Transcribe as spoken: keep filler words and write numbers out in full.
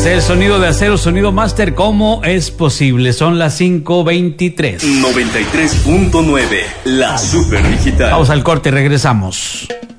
el sonido de Acero, sonido máster, ¿cómo es posible? Son las cinco veintitrés. noventa y tres punto nueve, la super digital. Vamos al corte y regresamos.